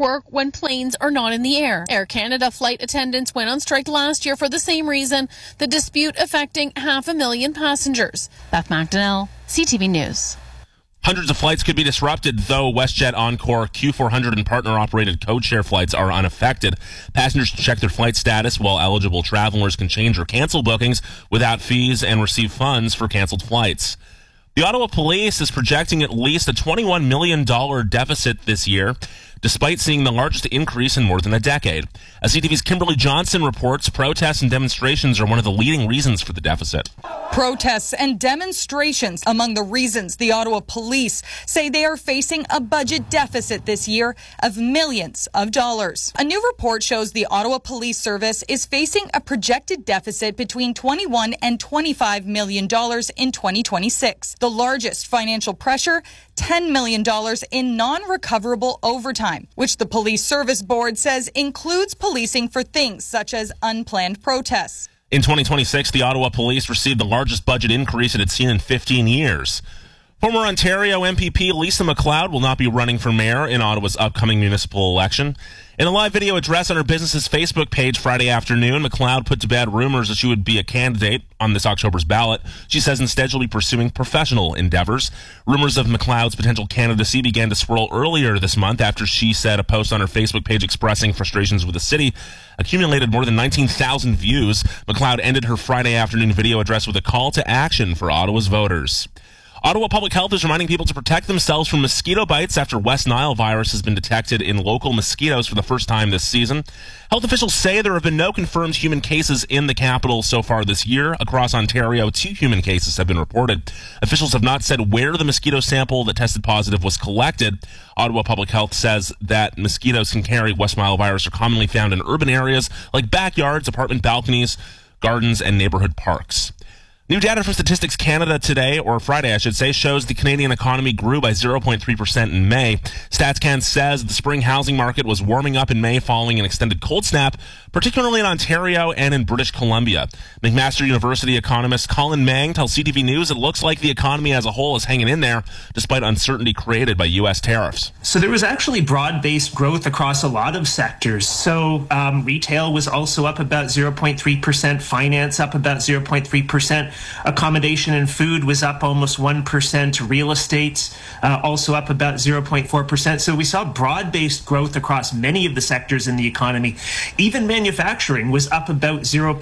work when planes are not in the air. Air Canada flight attendants went on strike last year for the same reason, the dispute affecting 500,000 passengers. Beth McDonnell, CTV News. Hundreds of flights could be disrupted, though WestJet Encore Q400 and partner-operated codeshare flights are unaffected. Passengers check their flight status, while eligible travelers can change or cancel bookings without fees and receive funds for canceled flights. The Ottawa Police is projecting at least a $21 million deficit this year, despite seeing the largest increase in more than a decade. As CTV's Kimberly Johnson reports, protests and demonstrations are one of the leading reasons for the deficit. Protests and demonstrations among the reasons the Ottawa Police say they are facing a budget deficit this year of millions of dollars. A new report shows the Ottawa Police Service is facing a projected deficit between $21 and $25 million in 2026. The largest financial pressure, $10 million in non-recoverable overtime, which the Police Service Board says includes policing for things such as unplanned protests. In 2026, the Ottawa Police received the largest budget increase it had seen in 15 years. Former Ontario MPP Lisa MacLeod will not be running for mayor in Ottawa's upcoming municipal election. In a live video address on her business's Facebook page Friday afternoon, MacLeod put to bed rumors that she would be a candidate on this October's ballot. She says instead she'll be pursuing professional endeavors. Rumors of MacLeod's potential candidacy began to swirl earlier this month after she said a post on her Facebook page expressing frustrations with the city accumulated more than 19,000 views. MacLeod ended her Friday afternoon video address with a call to action for Ottawa's voters. Ottawa Public Health is reminding people to protect themselves from mosquito bites after West Nile virus has been detected in local mosquitoes for the first time this season. Health officials say there have been no confirmed human cases in the capital so far this year. Across Ontario, 2 human cases have been reported. Officials have not said where the mosquito sample that tested positive was collected. Ottawa Public Health says that mosquitoes can carry West Nile virus are commonly found in urban areas like backyards, apartment balconies, gardens, and neighborhood parks. New data from Statistics Canada today, or Friday I should say, shows the Canadian economy grew by 0.3% in May. StatsCan says the spring housing market was warming up in May following an extended cold snap, particularly in Ontario and in British Columbia. McMaster University economist Colin Mang tells CTV News it looks like the economy as a whole is hanging in there despite uncertainty created by U.S. tariffs. So there was actually broad-based growth across a lot of sectors. So retail was also up about 0.3%, finance up about 0.3%. Accommodation and food was up almost 1%. Real estate also up about 0.4%. So we saw broad-based growth across many of the sectors in the economy. Even manufacturing was up about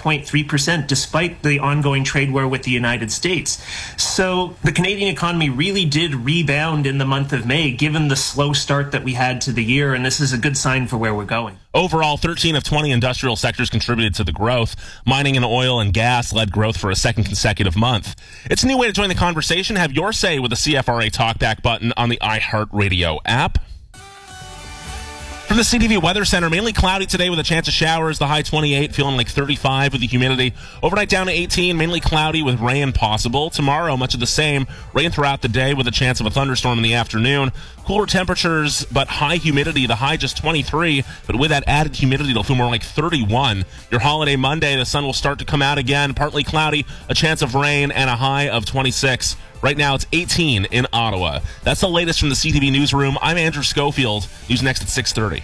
0.3% despite the ongoing trade war with the United States. So the Canadian economy really did rebound in the month of May, given the slow start that we had to the year, and this is a good sign for where we're going. Overall, 13 of 20 industrial sectors contributed to the growth. Mining and oil and gas led growth for a second consecutive month. It's a new way to join the conversation. Have your say with the CFRA Talkback button on the iHeartRadio app. From the CTV Weather Center, mainly cloudy today with a chance of showers. The high 28, feeling like 35 with the humidity. Overnight down to 18, mainly cloudy with rain possible. Tomorrow, much of the same. Rain throughout the day with a chance of a thunderstorm in the afternoon. Cooler temperatures, but high humidity. The high just 23, but with that added humidity, it'll feel more like 31. Your holiday Monday, the sun will start to come out again. Partly cloudy, a chance of rain, and a high of 26. Right now, it's 18 in Ottawa. That's the latest from the CTV Newsroom. I'm Andrew Schofield. News next at 6:30.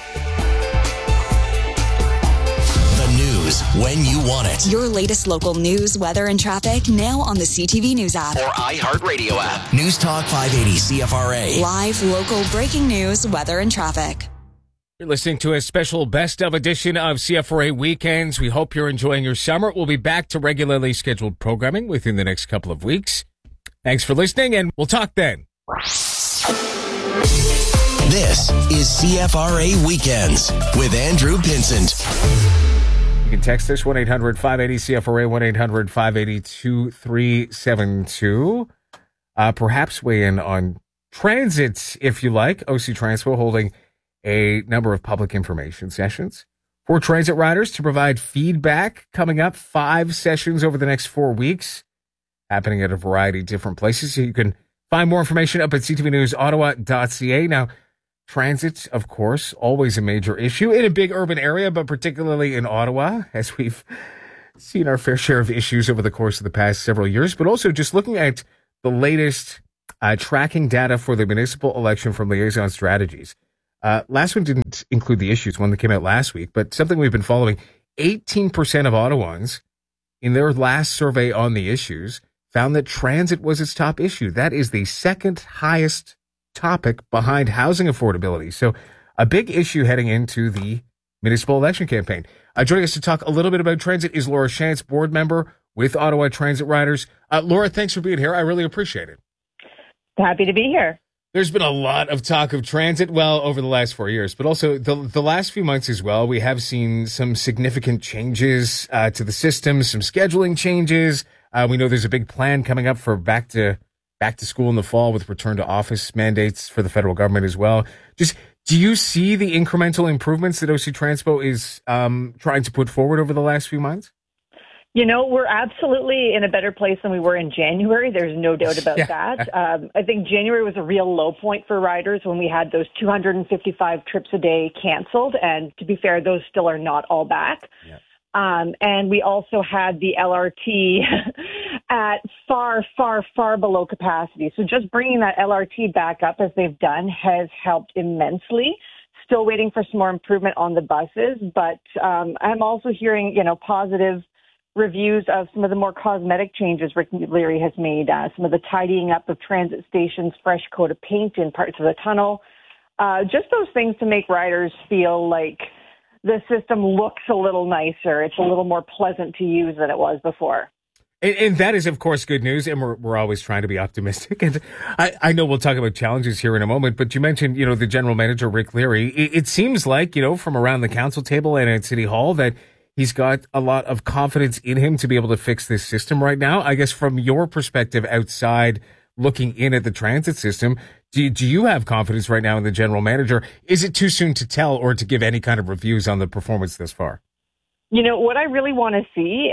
The news when you want it. Your latest local news, weather, and traffic now on the CTV News app. Or iHeartRadio app. News Talk 580 CFRA. Live, local, breaking news, weather, and traffic. You're listening to a special best of edition of CFRA Weekends. We hope you're enjoying your summer. We'll be back to regularly scheduled programming within the next couple of weeks. Thanks for listening, and we'll talk then. This is CFRA Weekends with Andrew Pinsent. You can text us 1-800-580-CFRA, 1-800-580-2372. Perhaps weigh in on transit, if you like. OC Transpo holding a number of public information sessions for transit riders to provide feedback. Coming up, 5 sessions over the next 4 weeks, happening at a variety of different places. So you can find more information up at ctvnewsottawa.ca. Now, transit, of course, always a major issue in a big urban area, but particularly in Ottawa, as we've seen our fair share of issues over the course of the past several years, but also just looking at the latest tracking data for the municipal election from Liaison Strategies. Last one didn't include the issues, one that came out last week, but something we've been following. 18% of Ottawans in their last survey on the issues found that transit was its top issue. That is the second highest topic behind housing affordability. So a big issue heading into the municipal election campaign. Joining us to talk a little bit about transit is Laura Shantz, board member with Ottawa Transit Riders. Laura, thanks for being here. I really appreciate it. Happy to be here. There's been a lot of talk of transit, well, over the last 4 years, but also the last few months as well. We have seen some significant changes to the system, some scheduling changes. We know there's a big plan coming up for back to school in the fall with return to office mandates for the federal government as well. Just, do you see the incremental improvements that OC Transpo is trying to put forward over the last few months? You know, we're absolutely in a better place than we were in January. There's no doubt about that. I think January was a real low point for riders when we had those 255 trips a day canceled. And to be fair, those still are not all back. Yeah. And we also had the LRT at far, far, far below capacity. So just bringing that LRT back up as they've done has helped immensely. Still waiting for some more improvement on the buses. But I'm also hearing, positive reviews of some of the more cosmetic changes Rick Leary has made, some of the tidying up of transit stations, fresh coat of paint in parts of the tunnel, just those things to make riders feel like the system looks a little nicer. It's a little more pleasant to use than it was before. And that is, of course, good news, and we're always trying to be optimistic. And I know we'll talk about challenges here in a moment, but you mentioned, the general manager, Rick Leary. It seems like, from around the council table and at City Hall that he's got a lot of confidence in him to be able to fix this system right now. I guess from your perspective outside looking in at the transit system, do you have confidence right now in the general manager? Is it too soon to tell or to give any kind of reviews on the performance thus far? What I really want to see,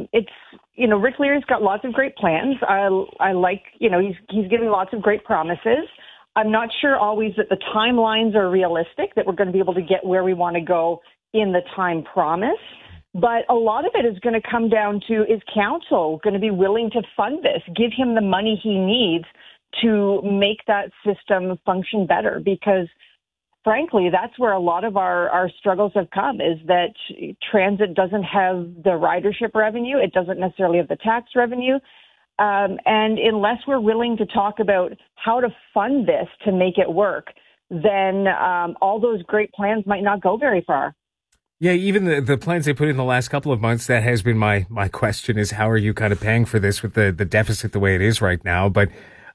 Rick Leary's got lots of great plans. I like, he's giving lots of great promises. I'm not sure always that the timelines are realistic, that we're going to be able to get where we want to go in the time promised. But a lot of it is going to come down to, is council going to be willing to fund this, give him the money he needs to make that system function better? Because, frankly, that's where a lot of our struggles have come, is that transit doesn't have the ridership revenue. It doesn't necessarily have the tax revenue. And unless we're willing to talk about how to fund this to make it work, then all those great plans might not go very far. Yeah, even the plans they put in the last couple of months, that has been my question, is how are you kind of paying for this with the deficit the way it is right now? But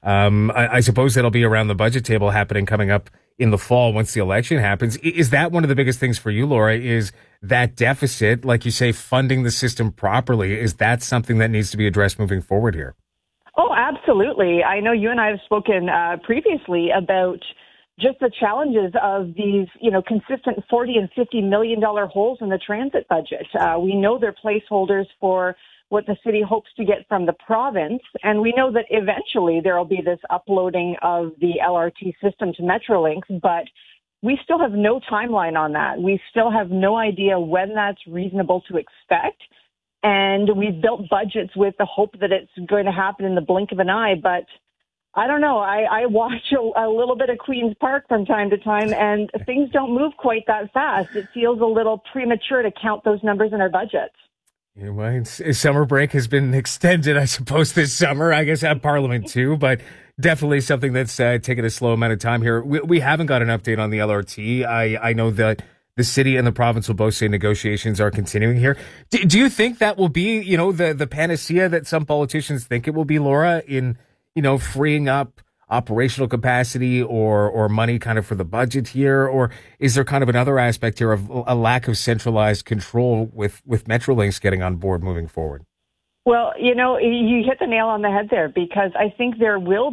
I suppose that'll be around the budget table happening coming up in the fall once the election happens. Is that one of the biggest things for you, Laura, is that deficit, like you say, funding the system properly? Is that something that needs to be addressed moving forward here? Oh, absolutely. I know you and I have spoken previously about just the challenges of these, consistent $40 and $50 million holes in the transit budget. We know they're placeholders for what the city hopes to get from the province, and we know that eventually there will be this uploading of the LRT system to Metrolinx, but we still have no timeline on that. We still have no idea when that's reasonable to expect, and we've built budgets with the hope that it's going to happen in the blink of an eye, but I don't know. I watch a little bit of Queen's Park from time to time, and things don't move quite that fast. It feels a little premature to count those numbers in our budgets. Yeah, well, summer break has been extended, I suppose, this summer. I guess at Parliament too, but definitely something that's taken a slow amount of time here. We haven't got an update on the LRT. I know that the city and the province will both say negotiations are continuing here. Do you think that will be, the panacea that some politicians think it will be, Laura, in freeing up operational capacity or money kind of for the budget here? Or is there kind of another aspect here of a lack of centralized control with Metrolinx getting on board moving forward? Well, you hit the nail on the head there, because I think there will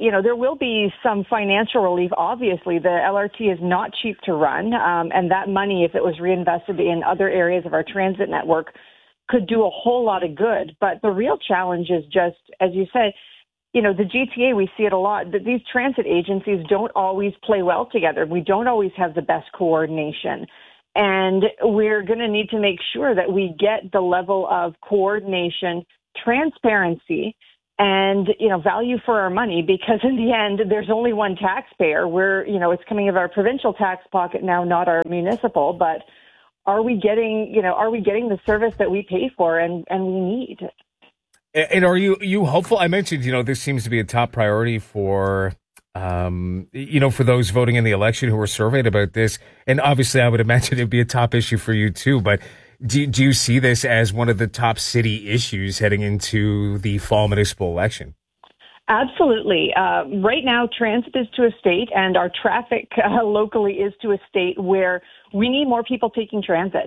be some financial relief. Obviously, the LRT is not cheap to run, and that money, if it was reinvested in other areas of our transit network, could do a whole lot of good. But the real challenge is just, as you said, the GTA, we see it a lot, that these transit agencies don't always play well together. We don't always have the best coordination. And we're going to need to make sure that we get the level of coordination, transparency, and, value for our money, because in the end, there's only one taxpayer. It's coming out of our provincial tax pocket now, not our municipal, but are we getting the service that we pay for and we need? And are you hopeful? I mentioned, this seems to be a top priority for, for those voting in the election who were surveyed about this. And obviously I would imagine it'd be a top issue for you too, but do you see this as one of the top city issues heading into the fall municipal election? Absolutely. Right now, transit is to a state, and our traffic locally is to a state where we need more people taking transit.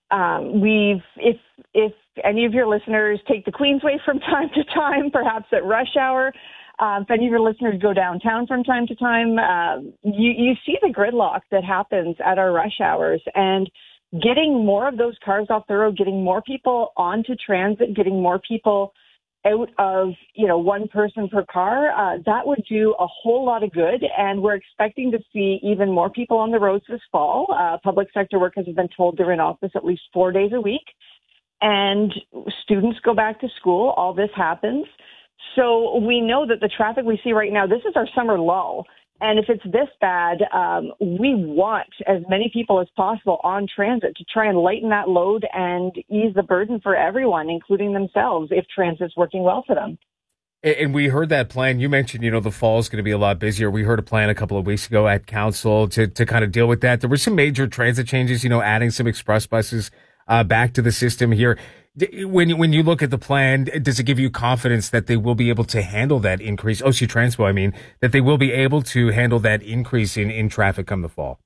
If any of your listeners take the Queensway from time to time, perhaps at rush hour, if any of your listeners go downtown from time to time, you see the gridlock that happens at our rush hours, and getting more of those cars off the road, getting more people onto transit, getting more people out of, one person per car, that would do a whole lot of good. And we're expecting to see even more people on the roads this fall. Public sector workers have been told they're in office at least 4 days a week. And students go back to school. All this happens. So we know that the traffic we see right now, this is our summer lull. And if it's this bad, we want as many people as possible on transit to try and lighten that load and ease the burden for everyone, including themselves, if transit's working well for them. And we heard that plan. You mentioned, the fall is going to be a lot busier. We heard a plan a couple of weeks ago at council to kind of deal with that. There were some major transit changes, adding some express buses back to the system here. When you look at the plan, does it give you confidence that they will be able to handle that increase? OC Transpo, that they will be able to handle that increase in traffic come the fall?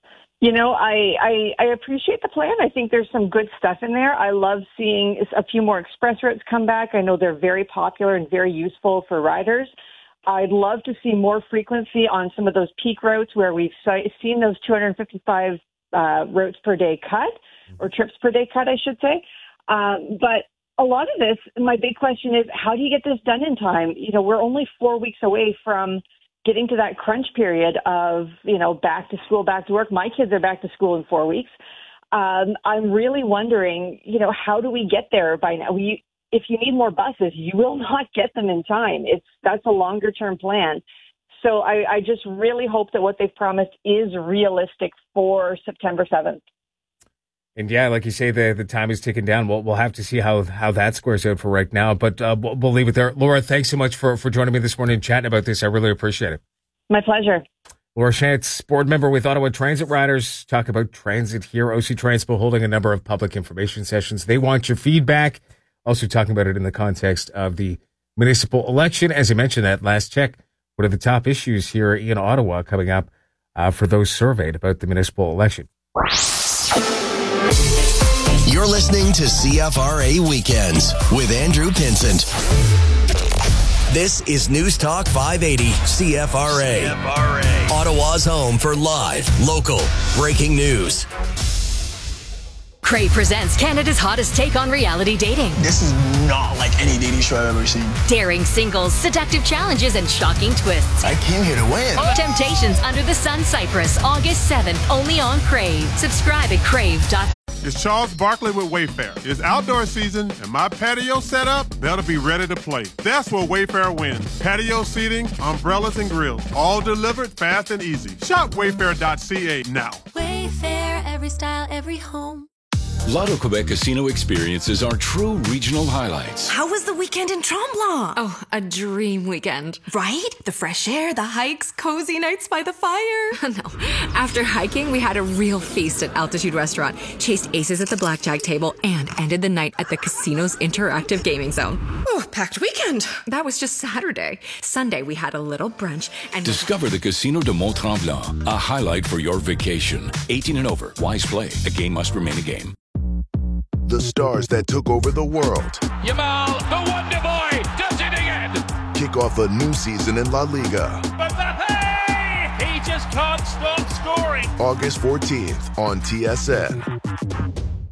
I appreciate the plan. I think there's some good stuff in there. I love seeing a few more express routes come back. I know they're very popular and very useful for riders. I'd love to see more frequency on some of those peak routes where we've seen those 255 routes per day cut, or trips per day cut, I should say. But a lot of this, my big question is, how do you get this done in time? We're only 4 weeks away from getting to that crunch period of, back to school, back to work. My kids are back to school in 4 weeks. I'm really wondering, how do we get there by now? If you need more buses, you will not get them in time. That's a longer term plan. So I just really hope that what they've promised is realistic for September 7th. And yeah, like you say, the time is ticking down. We'll have to see how that squares out for right now. But we'll leave it there. Laura, thanks so much for joining me this morning and chatting about this. I really appreciate it. My pleasure. Laura Shantz, board member with Ottawa Transit Riders, talk about transit here. OC Transpo holding a number of public information sessions. They want your feedback. Also talking about it in the context of the municipal election. As I mentioned that last check, what are the top issues here in Ottawa coming up for those surveyed about the municipal election? You're listening to CFRA Weekends with Andrew Pinsent. This is News Talk 580 CFRA. Ottawa's home for live, local, breaking news. Crave presents Canada's hottest take on reality dating. This is not like any dating show I've ever seen. Daring singles, seductive challenges, and shocking twists. I came here to win. Temptations Under the Sun Cyprus, August 7th, only on Crave. Subscribe at crave.com. It's Charles Barkley with Wayfair. It's outdoor season, and my patio setup better be ready to play. That's where Wayfair wins. Patio seating, umbrellas, and grills. All delivered fast and easy. Shop wayfair.ca now. Wayfair, every style, every home. Lotto Quebec Casino experiences are true regional highlights. How was the weekend in Tremblant? Oh, a dream weekend. Right? The fresh air, the hikes, cozy nights by the fire. No. After hiking, we had a real feast at Altitude Restaurant, chased aces at the blackjack table, and ended the night at the casino's interactive gaming zone. Oh, packed weekend. That was just Saturday. Sunday, we had a little brunch and... Discover the Casino de Mont-Tremblant, a highlight for your vacation. 18 and over. Wise play. A game must remain a game. The stars that took over the world. Yamal, the Wonder Boy, does it again. Kick off a new season in La Liga. Mbappe! He just can't stop scoring. August 14th on TSN.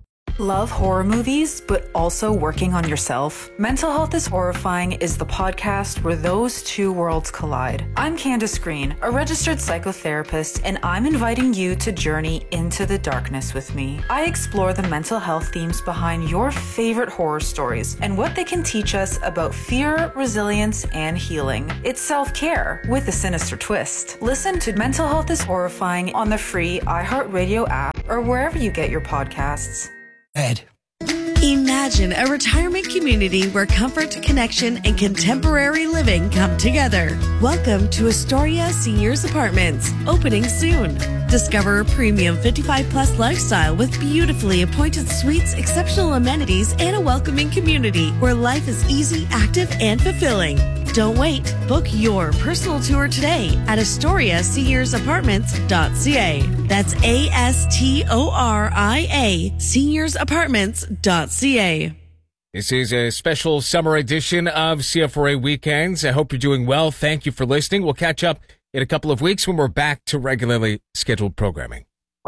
Love horror movies, but also working on yourself? Mental Health is Horrifying is the podcast where those two worlds collide. I'm Candace Green, a registered psychotherapist, and I'm inviting you to journey into the darkness with me. I explore the mental health themes behind your favorite horror stories and what they can teach us about fear, resilience, and healing. It's self-care with a sinister twist. Listen to Mental Health is Horrifying on the free iHeartRadio app or wherever you get your podcasts. Ed. Imagine a retirement community where comfort, connection, and contemporary living come together. Welcome to Astoria Seniors Apartments, opening soon. Discover a premium 55-plus lifestyle with beautifully appointed suites, exceptional amenities, and a welcoming community where life is easy, active, and fulfilling. Don't wait. Book your personal tour today at AstoriaSeniorsApartments.ca. That's ASTORIA SeniorsApartments.ca. This is a special summer edition of CFRA Weekends. I hope you're doing well. Thank you for listening. We'll catch up in a couple of weeks when we're back to regularly scheduled programming.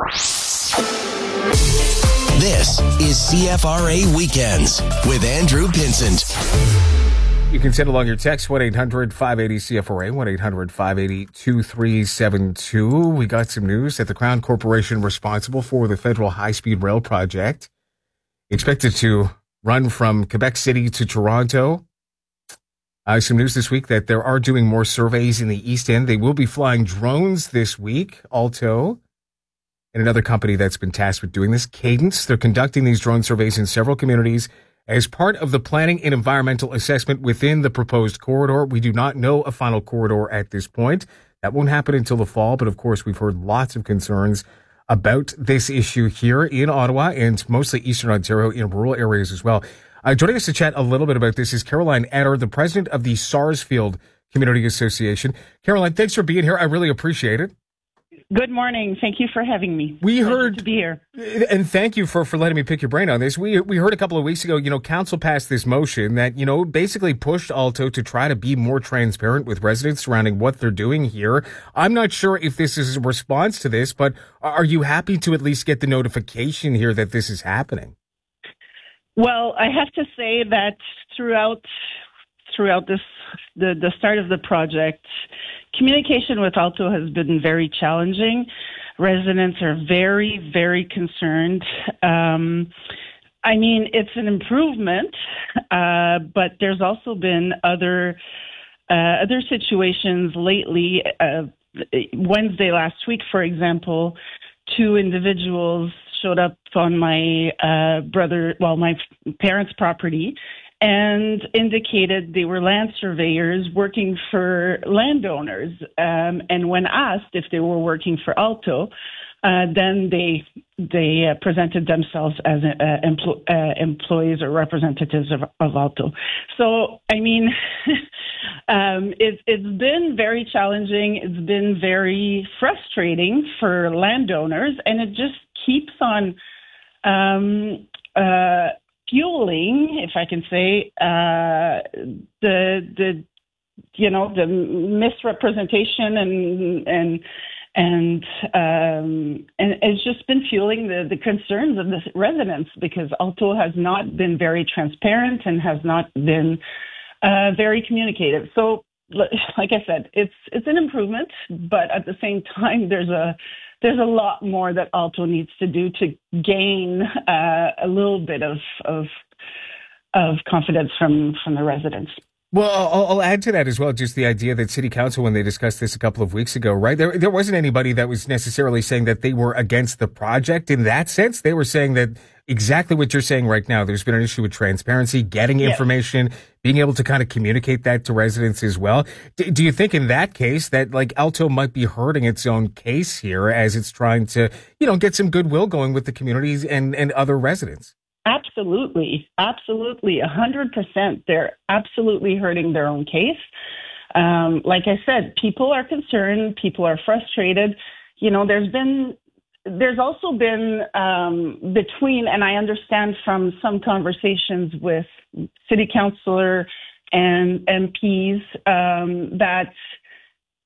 This is CFRA Weekends with Andrew Pinsent. You can send along your text, 1-800-580-CFRA, 1-800-580-2372. We got some news that the Crown Corporation responsible for the Federal High-Speed Rail project expected to run from Quebec City to Toronto. Some news this week that they are doing more surveys in the East End. They will be flying drones this week. Alto and another company that's been tasked with doing this, Cadence. They're conducting these drone surveys in several communities as part of the planning and environmental assessment within the proposed corridor. We do not know a final corridor at this point. That won't happen until the fall, but of course we've heard lots of concerns about this issue here in Ottawa and mostly Eastern Ontario in rural areas as well. Joining us to chat a little bit about this is Caroline Etter, the president of the Sarsfield Community Association. Caroline, thanks for being here. I really appreciate it. Good morning. Thank you for having me. We heard to be here. And thank you for letting me pick your brain on this. We heard a couple of weeks ago, council passed this motion that, basically pushed Alto to try to be more transparent with residents surrounding what they're doing here. I'm not sure if this is a response to this, but are you happy to at least get the notification here that this is happening? Well, I have to say that throughout this, the start of the project, communication with Alto has been very challenging. Residents are very, very concerned. It's an improvement, but there's also been other situations lately. Wednesday last week, for example, 2 individuals showed up on my my parents' property and indicated they were land surveyors working for landowners. And when asked if they were working for Alto, then they presented themselves as employees or representatives of Alto. So, it's been very challenging. It's been very frustrating for landowners, and it just keeps on fueling, if I can say, the misrepresentation and it's just been fueling the concerns of the residents, because Alto has not been very transparent and has not been very communicative. So, like I said, it's an improvement, but at the same time, there's a lot more that Alto needs to do to gain a little bit of confidence from the residents. Well, I'll add to that as well, just the idea that City Council, when they discussed this a couple of weeks ago, right, there wasn't anybody that was necessarily saying that they were against the project in that sense. They were saying that exactly what you're saying right now. There's been an issue with transparency, getting information, being able to kind of communicate that to residents as well. Do you think in that case that Alto might be hurting its own case here as it's trying to, get some goodwill going with the communities and other residents? Absolutely. 100%. They're absolutely hurting their own case. Like I said, people are concerned. People are frustrated. There's also been between, and I understand from some conversations with city councillor and MPs that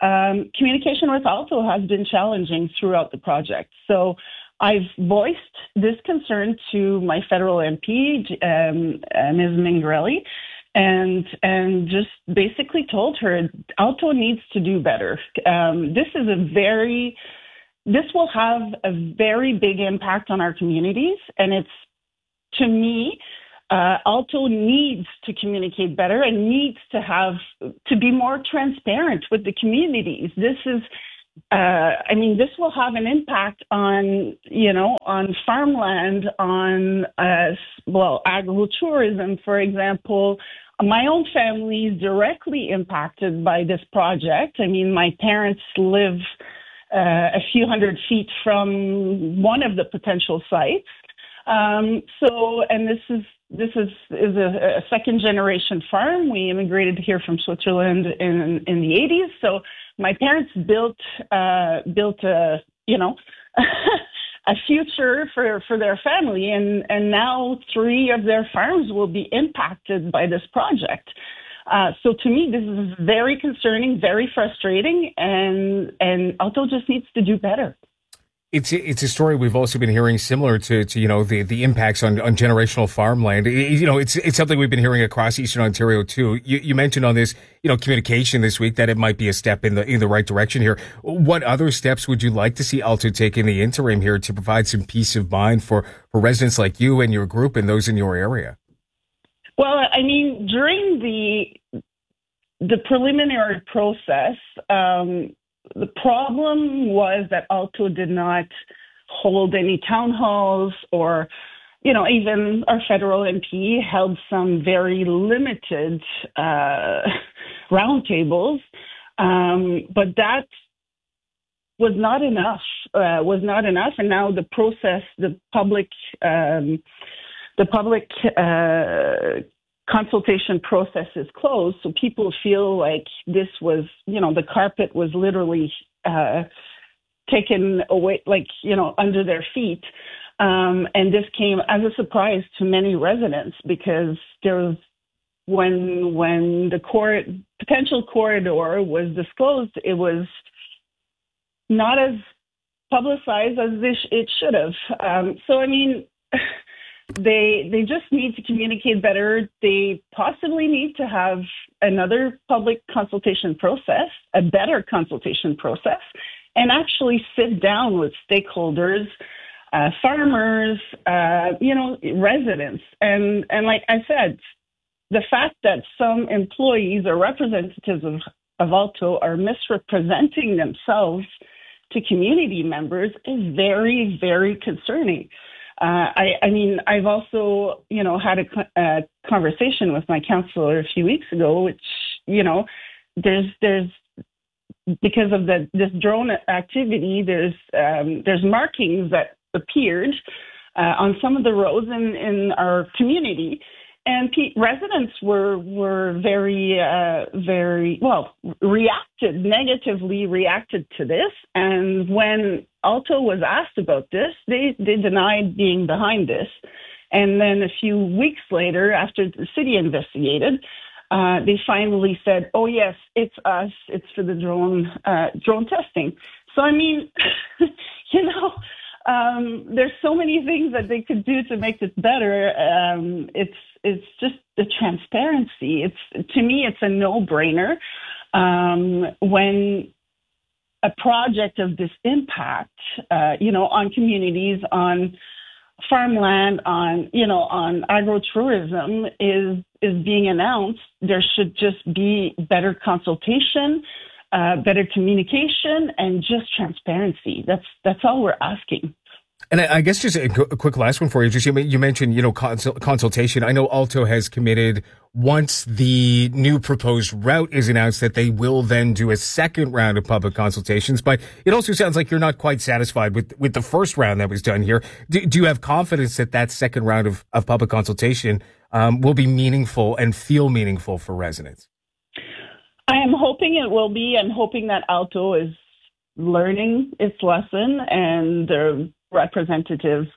communication with Alto has been challenging throughout the project. So I've voiced this concern to my federal MP, Ms. Mingrelli, and just basically told her Alto needs to do better. This will have a very big impact on our communities, and it's, to me, Alto needs to communicate better and needs to be more transparent with the communities. This is, this will have an impact on farmland, on, agritourism, for example. My own family is directly impacted by this project. I mean, my parents live a few hundred feet from one of the potential sites. And this is a second generation farm. We immigrated here from Switzerland in the 80s. So my parents built a a future for their family, and now 3 of their farms will be impacted by this project. So to me, this is very concerning, very frustrating, and Alto just needs to do better. It's a story we've also been hearing similar to the impacts on generational farmland. It's something we've been hearing across Eastern Ontario too. You mentioned on this communication this week that it might be a step in the right direction here. What other steps would you like to see Alto take in the interim here to provide some peace of mind for residents like you and your group and those in your area? Well, I mean, during the preliminary process, the problem was that Alto did not hold any town halls, or, even our federal MP held some very limited roundtables. But that was not enough. And now the process, the public consultation process is closed, so people feel like this was, the carpet was literally taken away, under their feet. And this came as a surprise to many residents, because there was, when the potential corridor was disclosed, it was not as publicized as it should have. They just need to communicate better. They possibly need to have another public consultation process, a better consultation process, and actually sit down with stakeholders, farmers, residents. And like I said, the fact that some employees or representatives of Alto are misrepresenting themselves to community members is very, very concerning. I've also, had a conversation with my counselor a few weeks ago, which, there's because of this drone activity, there's markings that appeared on some of the roads in our community, and residents were very negatively reacted to this. And when Alto was asked about this, they denied being behind this. And then a few weeks later, after the city investigated, they finally said, "Oh yes, it's us. It's for the drone testing." So there's so many things that they could do to make this better. It's just the transparency. To me, it's a no-brainer. When a project of this impact, on communities, on farmland, on agrotourism is being announced, there should just be better consultation, better communication, and just transparency. That's all we're asking. And I guess just a quick last one for you. Just you mentioned, consultation. I know Alto has committed, once the new proposed route is announced, that they will then do a second round of public consultations. But it also sounds like you're not quite satisfied with the first round that was done here. Do you have confidence that second round of public consultation will be meaningful and feel meaningful for residents? I am hoping it will be. I'm hoping that Alto is learning its lesson, and their representatives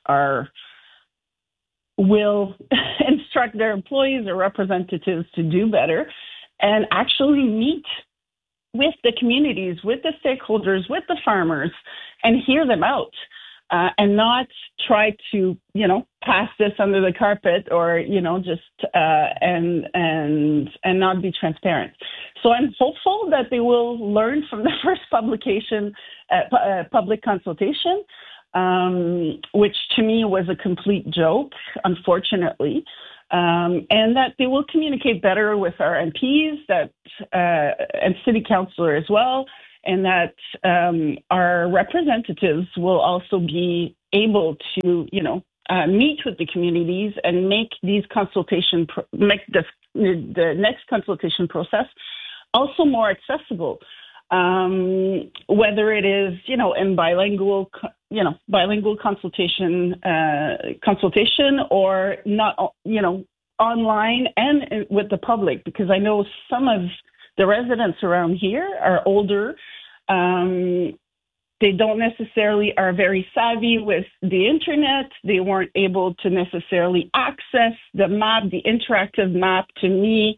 will instruct their employees or representatives to do better and actually meet with the communities, with the stakeholders, with the farmers, and hear them out. and not try to, pass this under the carpet or, just and not be transparent. So I'm hopeful that they will learn from the first public consultation, which to me was a complete joke, unfortunately. And that they will communicate better with our MPs and city councillor as well, and that our representatives will also be able to, meet with the communities and make the next consultation process also more accessible. Whether it is, in bilingual consultation or not, online and with the public, because I know some of the residents around here are older. They don't necessarily are very savvy with the internet. They weren't able to necessarily access the map, the interactive map. To me,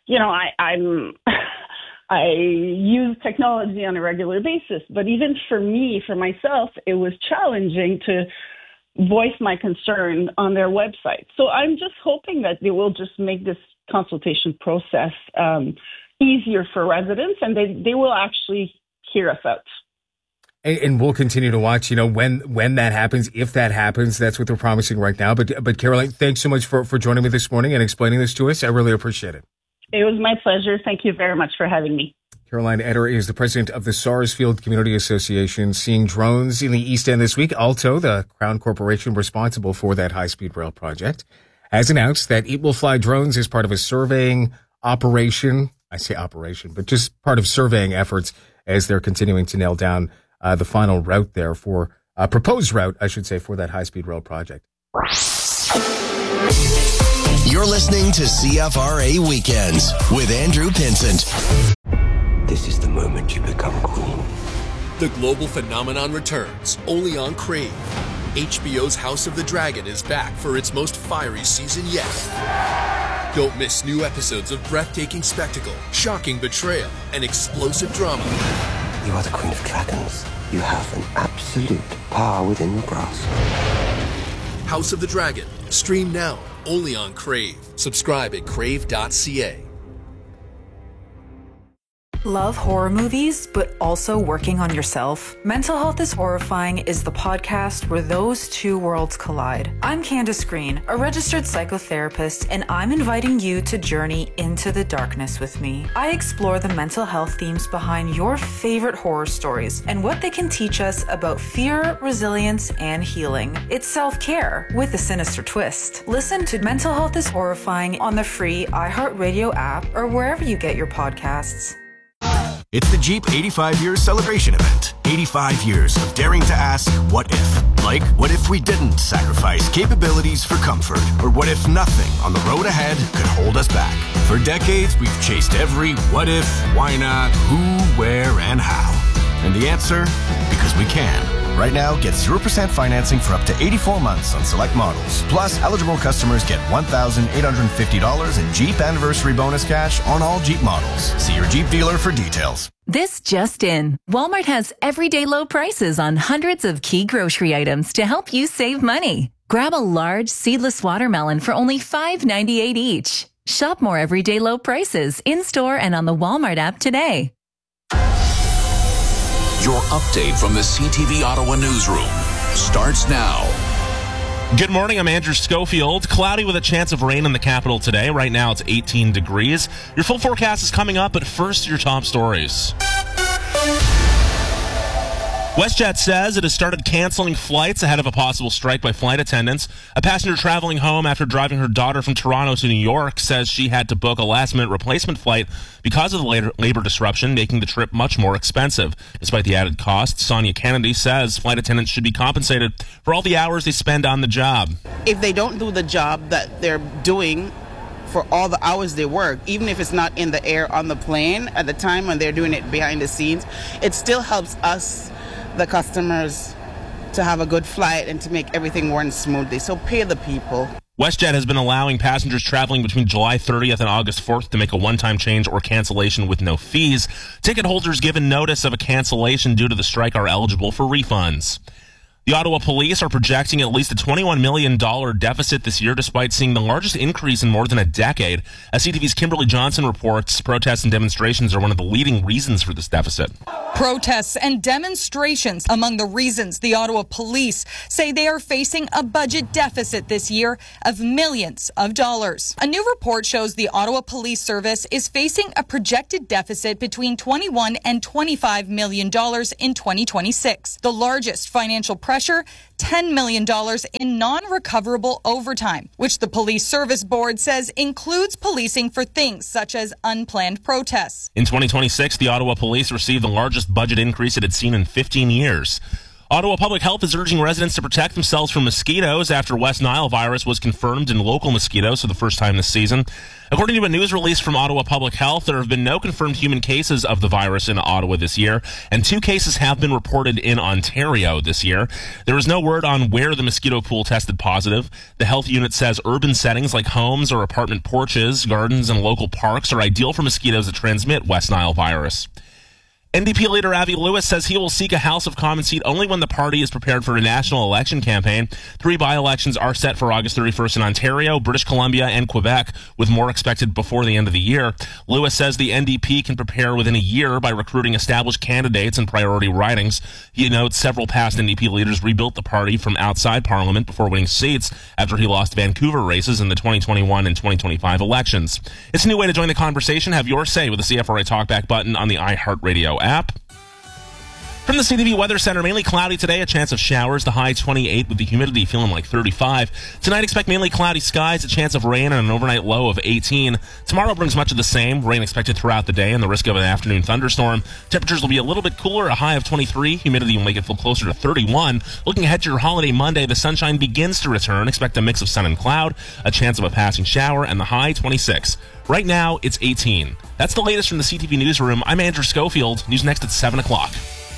I use technology on a regular basis, but even for myself, it was challenging to voice my concern on their website. So I'm just hoping that they will just make this consultation process easier for residents, and they will actually hear us out. And we'll continue to watch, when that happens, if that happens. That's what they're promising right now. But Caroline, thanks so much for joining me this morning and explaining this to us. I really appreciate it. It was my pleasure. Thank you very much for having me. Caroline Eder is the president of the Sarsfield Community Association, seeing drones in the East End this week. Alto, the Crown Corporation responsible for that high-speed rail project, has announced that it will fly drones as part of a surveying operation. I say operation, but just part of surveying efforts as they're continuing to nail down the final route there proposed route, I should say, for that high-speed rail project. You're listening to CFRA Weekends with Andrew Pinsent. This is the moment you become queen. The global phenomenon returns, only on Crave. HBO's House of the Dragon is back for its most fiery season yet. Don't miss new episodes of breathtaking spectacle, shocking betrayal, and explosive drama. You are the Queen of Dragons. You have an absolute power within your grasp. House of the Dragon. Stream now, only on Crave. Subscribe at crave.ca. Love horror movies, but also working on yourself? Mental Health is Horrifying is the podcast where those two worlds collide. I'm Candace Green, a registered psychotherapist, and I'm inviting you to journey into the darkness with me. I explore the mental health themes behind your favorite horror stories and what they can teach us about fear, resilience, and healing. It's self-care with a sinister twist. Listen to Mental Health is Horrifying on the free iHeartRadio app or wherever you get your podcasts. It's the Jeep 85 Years Celebration Event. 85 years of daring to ask, what if? Like, what if we didn't sacrifice capabilities for comfort? Or what if nothing on the road ahead could hold us back? For decades, we've chased every what if, why not, who, where, and how. And the answer? Because we can. Right now, get 0% financing for up to 84 months on select models. Plus, eligible customers get $1,850 in Jeep Anniversary Bonus cash on all Jeep models. See your Jeep dealer for details. This just in. Walmart has everyday low prices on hundreds of key grocery items to help you save money. Grab a large seedless watermelon for only $5.98 each. Shop more everyday low prices in-store and on the Walmart app today. Your update from the CTV Ottawa newsroom starts now. Good morning, I'm Andrew Schofield. Cloudy with a chance of rain in the capital today. Right now it's 18 degrees. Your full forecast is coming up, but first your top stories. WestJet says it has started canceling flights ahead of a possible strike by flight attendants. A passenger traveling home after driving her daughter from Toronto to New York says she had to book a last-minute replacement flight because of the labor disruption, making the trip much more expensive. Despite the added cost, Sonia Kennedy says flight attendants should be compensated for all the hours they spend on the job. If they don't do the job that they're doing for all the hours they work, even if it's not in the air on the plane at the time when they're doing it behind the scenes, it still helps us, the customers, to have a good flight and to make everything run smoothly. So pay the people. WestJet has been allowing passengers traveling between July 30th and August 4th to make a one-time change or cancellation with no fees. Ticket holders given notice of a cancellation due to the strike are eligible for refunds. The Ottawa police are projecting at least a $21 million deficit this year, despite seeing the largest increase in more than a decade. As CTV's Kimberly Johnson reports, protests and demonstrations are one of the leading reasons for this deficit. Protests and demonstrations among the reasons the Ottawa police say they are facing a budget deficit this year of millions of dollars. A new report shows the Ottawa Police Service is facing a projected deficit between $21 and $25 million in 2026. The largest financial pressure, $10 million in non-recoverable overtime, which the Police Service Board says includes policing for things such as unplanned protests. In 2026, the Ottawa Police received the largest budget increase it had seen in 15 years. Ottawa Public Health is urging residents to protect themselves from mosquitoes after West Nile virus was confirmed in local mosquitoes for the first time this season. According to a news release from Ottawa Public Health, there have been no confirmed human cases of the virus in Ottawa this year, and 2 cases have been reported in Ontario this year. There is no word on where the mosquito pool tested positive. The health unit says urban settings like homes or apartment porches, gardens, and local parks are ideal for mosquitoes that transmit West Nile virus. NDP leader Avi Lewis says he will seek a House of Commons seat only when the party is prepared for a national election campaign. 3 by-elections are set for August 31st in Ontario, British Columbia, and Quebec, with more expected before the end of the year. Lewis says the NDP can prepare within a year by recruiting established candidates and priority ridings. He notes several past NDP leaders rebuilt the party from outside Parliament before winning seats after he lost Vancouver races in the 2021 and 2025 elections. It's a new way to join the conversation. Have your say with the CFRA Talkback button on the iHeartRadio app. From the CTV Weather Center, mainly cloudy today, a chance of showers, the high 28 with the humidity feeling like 35. Tonight, expect mainly cloudy skies, a chance of rain, and an overnight low of 18. Tomorrow brings much of the same, rain expected throughout the day and the risk of an afternoon thunderstorm. Temperatures will be a little bit cooler, a high of 23. Humidity will make it feel closer to 31. Looking ahead to your holiday Monday, the sunshine begins to return. Expect a mix of sun and cloud, a chance of a passing shower, and the high 26. Right now, it's 18. That's the latest from the CTV Newsroom. I'm Andrew Schofield. News next at 7 o'clock.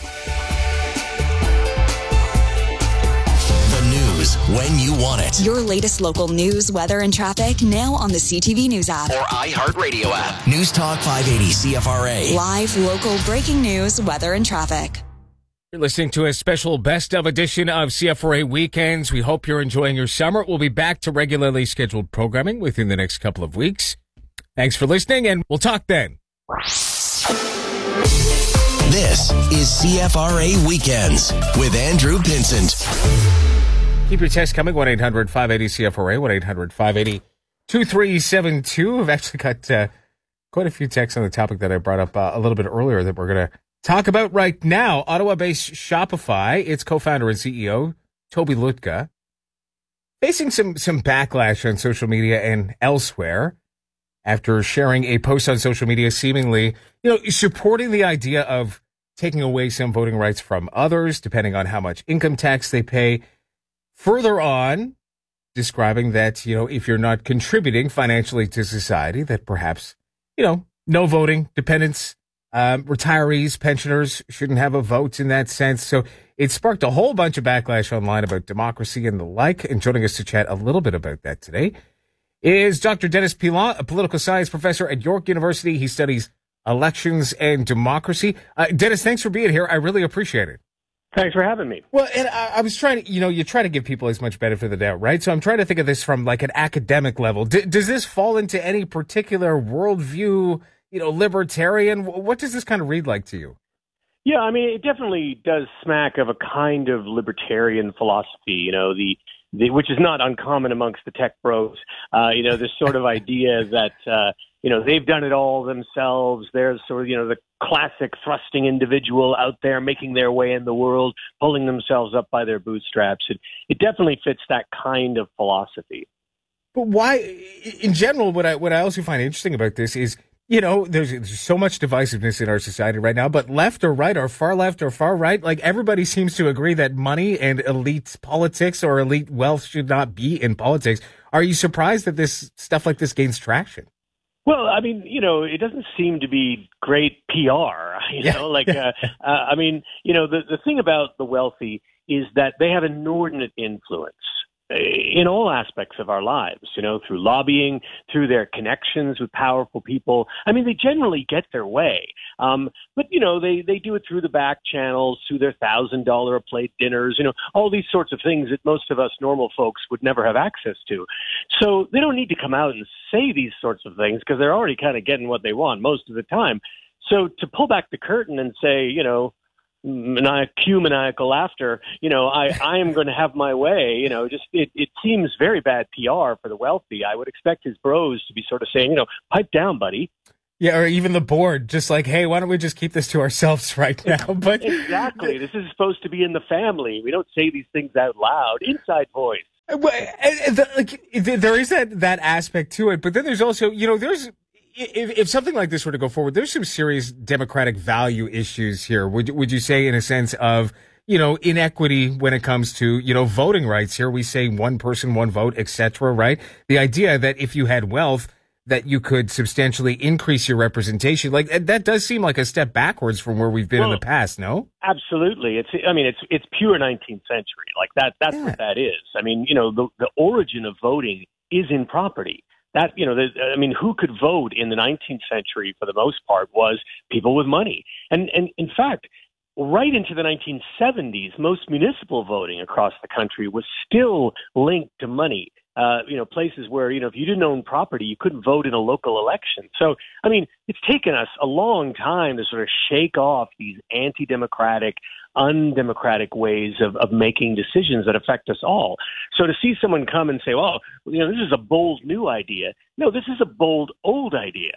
When you want it. Your latest local news, weather, and traffic now on the CTV News app. Or iHeartRadio app. News Talk 580 CFRA. Live, local, breaking news, weather, and traffic. You're listening to a special best of edition of CFRA Weekends. We hope you're enjoying your summer. We'll be back to regularly scheduled programming within the next couple of weeks. Thanks for listening, and we'll talk then. This is CFRA Weekends with Andrew Pinsent. Keep your text coming, 1-800-580-CFRA, 1-800-580-2372. I've actually got quite a few texts on the topic that I brought up a little bit earlier that we're going to talk about right now. Ottawa-based Shopify, its co-founder and CEO, Toby Lutka, facing some backlash on social media and elsewhere after sharing a post on social media seemingly, supporting the idea of taking away some voting rights from others, depending on how much income tax they pay. Further on, describing that, if you're not contributing financially to society, that perhaps, no voting, dependents, retirees, pensioners shouldn't have a vote in that sense. So it sparked a whole bunch of backlash online about democracy and the like. And joining us to chat a little bit about that today is Dr. Dennis Pilon, a political science professor at York University. He studies elections and democracy. Dennis, thanks for being here. I really appreciate it. Thanks for having me. Well, and I was trying to, you try to give people as much benefit of the doubt, right? So I'm trying to think of this from like an academic level. Does this fall into any particular worldview, libertarian? What does this kind of read like to you? Yeah, I mean, it definitely does smack of a kind of libertarian philosophy, which is not uncommon amongst the tech bros. This sort of idea that, they've done it all themselves. There's sort of, the classic thrusting individual out there making their way in the world, pulling themselves up by their bootstraps. It definitely fits that kind of philosophy. But why, in general, what I also find interesting about this is, there's so much divisiveness in our society right now, but left or right or far right, like everybody seems to agree that money and elite politics or elite wealth should not be in politics. Are you surprised that this stuff like this gains traction? Well, I mean, it doesn't seem to be great PR, the thing about the wealthy is that they have inordinate influence in all aspects of our lives, through lobbying, through their connections with powerful people. I mean, they generally get their way. But, they do it through the back channels, through their $1,000 a plate dinners, all these sorts of things that most of us normal folks would never have access to. So they don't need to come out and say these sorts of things because they're already kind of getting what they want most of the time. So to pull back the curtain and say, maniacal laughter, I am going to have my way, it seems very bad PR for the wealthy. I would expect his bros to be sort of saying, pipe down, buddy. Yeah, or even the board, just like, hey, why don't we just keep this to ourselves right now? But exactly. This is supposed to be in the family. We don't say these things out loud. Inside voice. There is that aspect to it, but then there's also, there's if something like this were to go forward, there's some serious democratic value issues here. Would you say, in a sense of, inequity when it comes to, voting rights? Here we say one person, one vote, etc. Right? The idea that if you had wealth, that you could substantially increase your representation, like that does seem like a step backwards from where we've been in the past. No, absolutely. It's pure 19th century. Like that's what that is. I mean, the origin of voting is in property. That, who could vote in the 19th century for the most part was people with money. And in fact, right into the 1970s, most municipal voting across the country was still linked to money. Places where, if you didn't own property, you couldn't vote in a local election. So, it's taken us a long time to sort of shake off these anti-democratic, undemocratic ways of making decisions that affect us all. So to see someone come and say, well, this is a bold new idea. No, this is a bold old idea.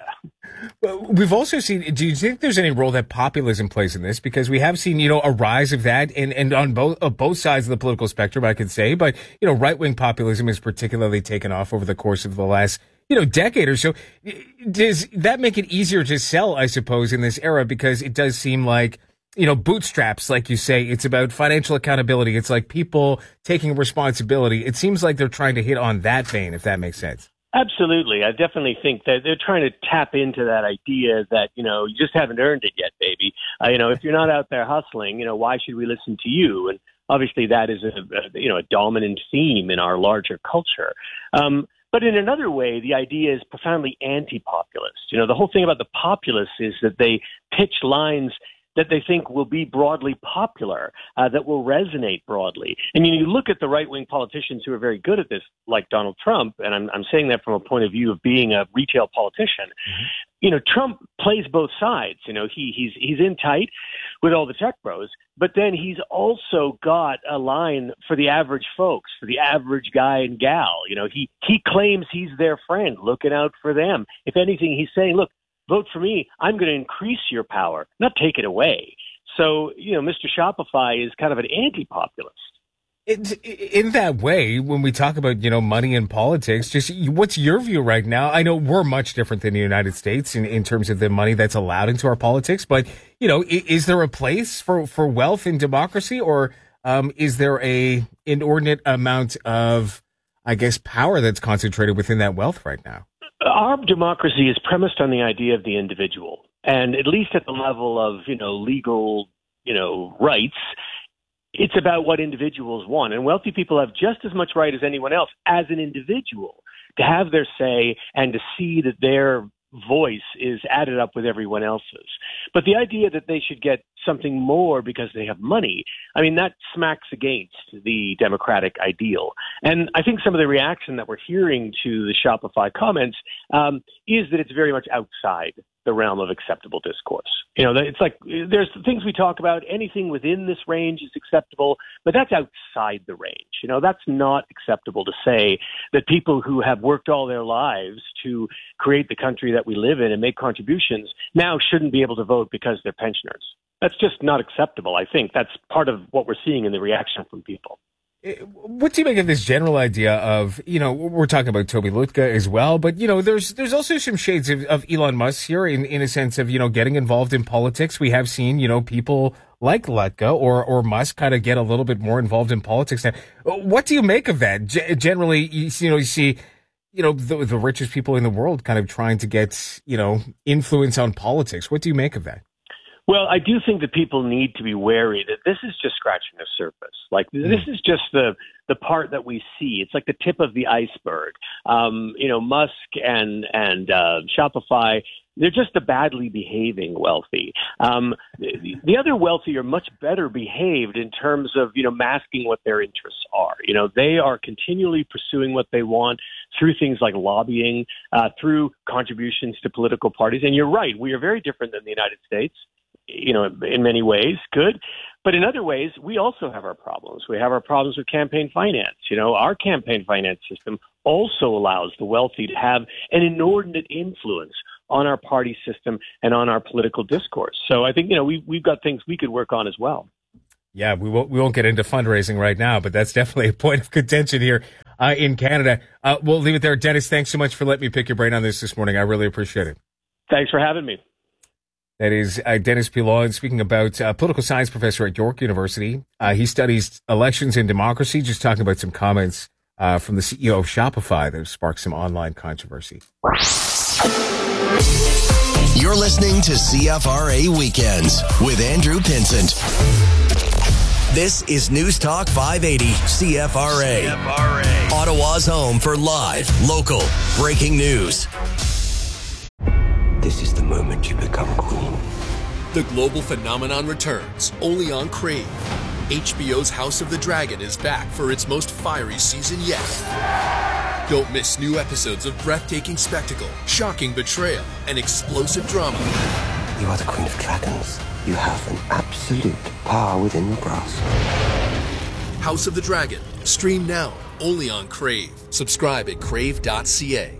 We've also seen, do you think there's any role that populism plays in this? Because we have seen, a rise of that and on both sides of the political spectrum, I could say, but, right-wing populism has particularly taken off over the course of the last decade or so. Does that make it easier to sell, I suppose, in this era? Because it does seem like, bootstraps, like you say, it's about financial accountability. It's like people taking responsibility. It seems like they're trying to hit on that vein, if that makes sense. Absolutely. I definitely think that they're trying to tap into that idea that, you just haven't earned it yet, baby. If you're not out there hustling, why should we listen to you? And obviously that is a dominant theme in our larger culture. But in another way, the idea is profoundly anti-populist. The whole thing about the populists is that they pitch lines that they think will be broadly popular, that will resonate broadly. And you look at the right-wing politicians who are very good at this, like Donald Trump, and I'm saying that from a point of view of being a retail politician. Mm-hmm. Trump plays both sides. He's in tight with all the tech bros, but then he's also got a line for the average folks, for the average guy and gal. He claims he's their friend, looking out for them. If anything, he's saying, look, vote for me, I'm going to increase your power, not take it away. So, Mr. Shopify is kind of an anti-populist. In that way, when we talk about, money and politics, just what's your view right now? I know we're much different than the United States in terms of the money that's allowed into our politics, but, is there a place for wealth in democracy, or is there a inordinate amount of, I guess, power that's concentrated within that wealth right now? Our democracy is premised on the idea of the individual. And at least at the level of, legal, rights, it's about what individuals want. And wealthy people have just as much right as anyone else as an individual to have their say and to see that their voice is added up with everyone else's. But the idea that they should get something more because they have money, that smacks against the democratic ideal. And I think some of the reaction that we're hearing to the Shopify comments is that it's very much outside the realm of acceptable discourse. It's like there's things we talk about, anything within this range is acceptable, but that's outside the range. That's not acceptable to say that people who have worked all their lives to create the country that we live in and make contributions now shouldn't be able to vote because they're pensioners. That's just not acceptable. I think that's part of what we're seeing in the reaction from people. What do you make of this general idea of, we're talking about Toby Lutka as well, but, there's also some shades of Elon Musk here in a sense of, getting involved in politics. We have seen, people like Lutka or Musk kind of get a little bit more involved in politics now. What do you make of that? Generally, you see, the richest people in the world kind of trying to get, influence on politics. What do you make of that? Well, I do think that people need to be wary that this is just scratching the surface. Like, this is just the the part that we see. It's like the tip of the iceberg. Musk and Shopify, they're just the badly behaving wealthy. The other wealthy are much better behaved in terms of, masking what their interests are. They are continually pursuing what they want through things like lobbying, through contributions to political parties. And you're right, we are very different than the United States, in many ways, good. But in other ways, we also have our problems. We have our problems with campaign finance. Our campaign finance system also allows the wealthy to have an inordinate influence on our party system and on our political discourse. So I think, we've got things we could work on as well. Yeah, we won't get into fundraising right now, but that's definitely a point of contention here in Canada. We'll leave it there. Dennis, thanks so much for letting me pick your brain on this morning. I really appreciate it. Thanks for having me. That is Dennis Pilon speaking about political science professor at York University. He studies elections and democracy, just talking about some comments from the CEO of Shopify that have sparked some online controversy. You're listening to CFRA Weekends with Andrew Pinsent. This is News Talk 580 CFRA. Ottawa's home for live, local, breaking news. This is the moment you become queen. The global phenomenon returns, only on Crave. HBO's House of the Dragon is back for its most fiery season yet. Don't miss new episodes of breathtaking spectacle, shocking betrayal, and explosive drama. You are the Queen of Dragons. You have an absolute power within your grasp. House of the Dragon. Stream now, only on Crave. Subscribe at crave.ca.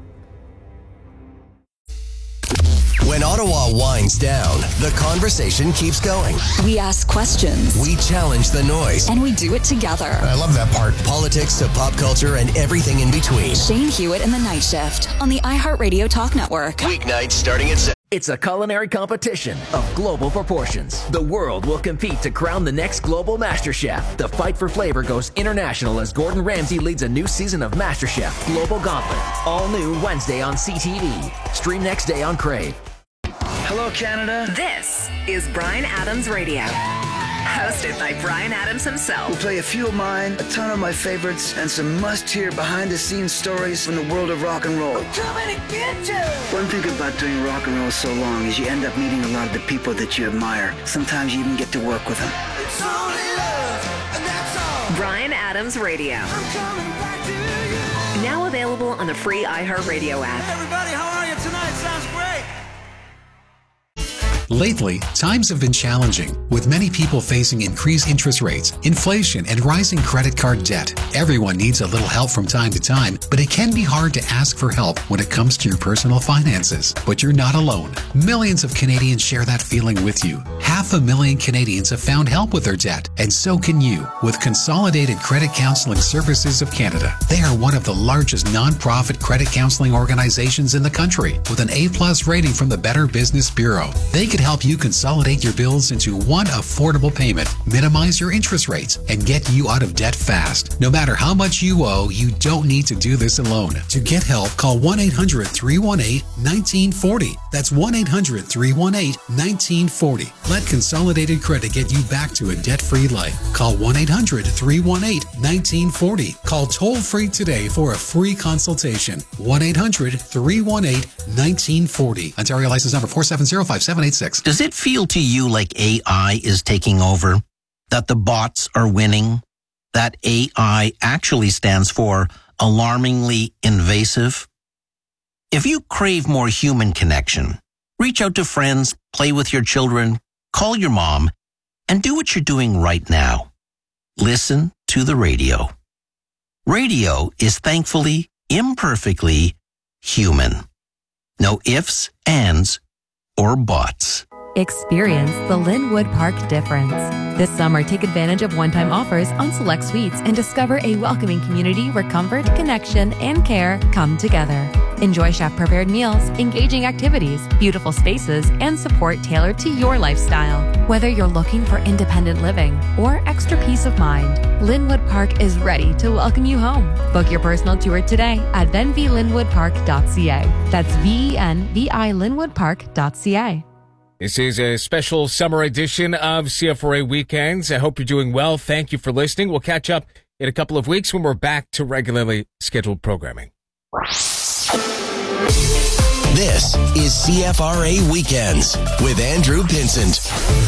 When Ottawa winds down, the conversation keeps going. We ask questions. We challenge the noise. And we do it together. I love that part. Politics to pop culture and everything in between. Shane Hewitt in the Night Shift on the iHeartRadio Talk Network. Weeknights starting at 7. It's a culinary competition of global proportions. The world will compete to crown the next global MasterChef. The fight for flavor goes international as Gordon Ramsay leads a new season of MasterChef Global Gauntlet. All new Wednesday on CTV. Stream next day on Crave. Hello, Canada. This is Bryan Adams Radio. Hosted by Bryan Adams himself. We'll play a few of mine, a ton of my favorites, and some must-hear behind-the-scenes stories from the world of rock and roll. I'm coming to get you! One thing about doing rock and roll so long is you end up meeting a lot of the people that you admire. Sometimes you even get to work with them. It's only love, and that's all. Bryan Adams Radio. I'm coming back to you. Now available on the free iHeartRadio app. Hey everybody, how are you tonight? Sounds great. Lately, times have been challenging, with many people facing increased interest rates, inflation, and rising credit card debt. Everyone needs a little help from time to time, but it can be hard to ask for help when it comes to your personal finances. But you're not alone. Millions of Canadians share that feeling with you. 500,000 Canadians have found help with their debt, and so can you with Consolidated Credit Counseling Services of Canada. They are one of the largest non-profit credit counseling organizations in the country, with an A+ rating from the Better Business Bureau. They can help you consolidate your bills into one affordable payment, minimize your interest rates, and get you out of debt fast. No matter how much you owe, you don't need to do this alone. To get help, call 1-800-318-1940. That's 1-800-318-1940. Let Consolidated Credit get you back to a debt-free life. Call 1-800-318-1940. Call toll-free today for a free consultation. 1-800-318-1940. Ontario license number 4705786. Does it feel to you like AI is taking over? That the bots are winning? That AI actually stands for alarmingly invasive? If you crave more human connection, reach out to friends, play with your children, call your mom, and do what you're doing right now. Listen to the radio. Radio is thankfully, imperfectly human. No ifs, ands, or buts. Experience the Linwood Park difference. This summer, take advantage of one-time offers on select suites and discover a welcoming community where comfort, connection, and care come together. Enjoy chef-prepared meals, engaging activities, beautiful spaces, and support tailored to your lifestyle. Whether you're looking for independent living or extra peace of mind, Linwood Park is ready to welcome you home. Book your personal tour today at venvilinwoodpark.ca. That's VENVI linwoodpark.ca. This is a special summer edition of CFRA Weekends. I hope you're doing well. Thank you for listening. We'll catch up in a couple of weeks when we're back to regularly scheduled programming. This is CFRA Weekends with Andrew Pinsent.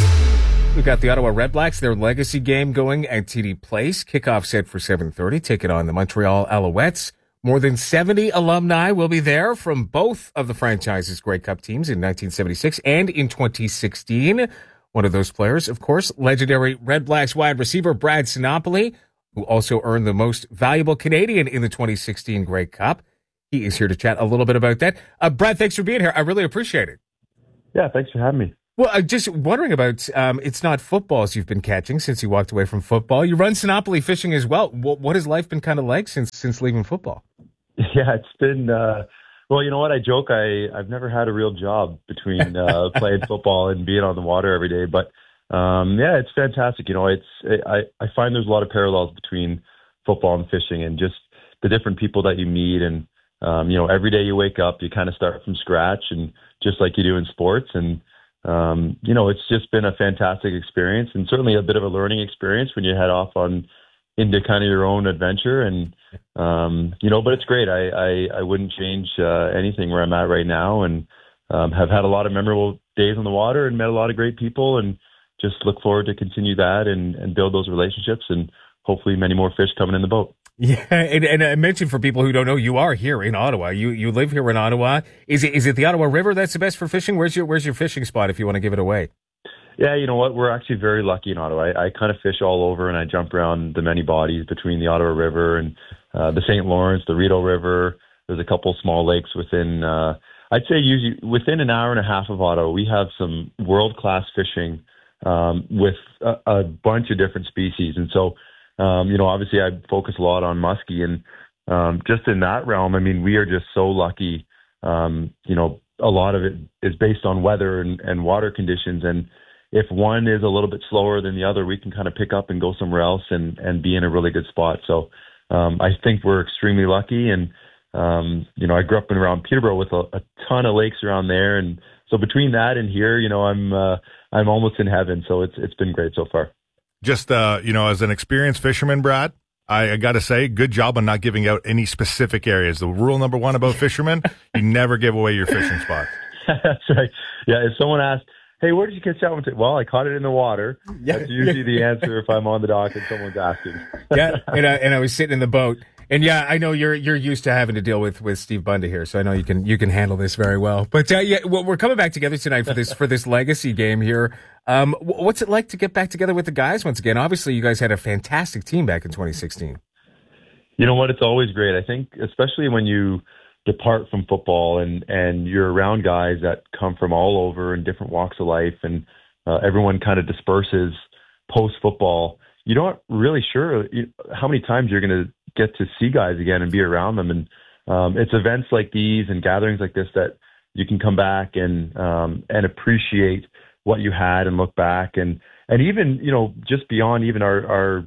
We've got the Ottawa Redblacks, their legacy game going at TD Place. Kickoff set for 7:30. Taking on the Montreal Alouettes. More than 70 alumni will be there from both of the franchise's Grey Cup teams in 1976 and in 2016. One of those players, of course, legendary Redblacks wide receiver Brad Sinopoli, who also earned the most valuable Canadian in the 2016 Grey Cup. He is here to chat a little bit about that. Brad, thanks for being here. I really appreciate it. Yeah, thanks for having me. Well, I'm just wondering about, it's not footballs you've been catching since you walked away from football. You run Sinopoli fishing as well. What has life been kind of like since leaving football? Yeah, it's been, well, you know what? I joke I've never had a real job between playing football and being on the water every day. But, yeah, it's fantastic. You know, I find there's a lot of parallels between football and fishing and just the different people that you meet. And, you know, every day you wake up, you kind of start from scratch and just like you do in sports. And, you know, it's just been a fantastic experience and certainly a bit of a learning experience when you head off into kind of your own adventure. And, you know, but it's great. I wouldn't change anything where I'm at right now, and have had a lot of memorable days on the water and met a lot of great people, and just look forward to continue that and build those relationships and hopefully many more fish coming in the boat. Yeah, and I mentioned for people who don't know, you are here in Ottawa. You live here in Ottawa. Is it the Ottawa River that's the best for fishing? Where's your fishing spot if you want to give it away? Yeah, you know what? We're actually very lucky in Ottawa. I kind of fish all over, and I jump around the many bodies between the Ottawa River and the St. Lawrence, the Rideau River. There's a couple small lakes within, I'd say usually within an hour and a half of Ottawa, we have some world-class fishing with a bunch of different species. And so, you know, obviously I focus a lot on muskie, and just in that realm, I mean, we are just so lucky. You know, a lot of it is based on weather and water conditions. And if one is a little bit slower than the other, we can kind of pick up and go somewhere else and be in a really good spot. So I think we're extremely lucky. And, you know, I grew up around Peterborough with a ton of lakes around there. And so between that and here, you know, I'm almost in heaven. So it's been great so far. Just, you know, as an experienced fisherman, Brad, I got to say, good job on not giving out any specific areas. The rule number one about fishermen, you never give away your fishing spot. That's right. Yeah, if someone asks, hey, where did you catch that one? Well, I caught it in the water. Yeah. That's usually the answer if I'm on the dock and someone's asking. Yeah, and I was sitting in the boat. And yeah, I know you're used to having to deal with Steve Bunda here, so I know you can handle this very well. But yeah, well, we're coming back together tonight for this legacy game here. What's it like to get back together with the guys once again? Obviously, you guys had a fantastic team back in 2016. You know what? It's always great. I think, especially when you depart from football and you're around guys that come from all over in different walks of life, and everyone kind of disperses post football. You're not really sure how many times you're going to get to see guys again and be around them. And it's events like these and gatherings like this that you can come back and appreciate what you had and look back. And even, you know, just beyond even our